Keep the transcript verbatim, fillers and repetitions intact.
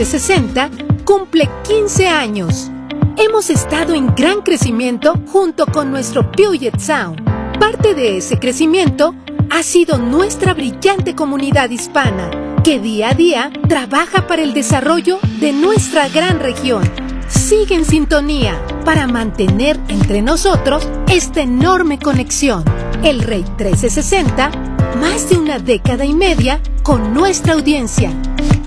sesenta cumple quince años. Hemos estado en gran crecimiento junto con nuestro Puget Sound. Parte de ese crecimiento ha sido nuestra brillante comunidad hispana, que día a día trabaja para el desarrollo de nuestra gran región. Sigue en sintonía para mantener entre nosotros esta enorme conexión. El Rey trece sesenta, más de una década y media con nuestra audiencia.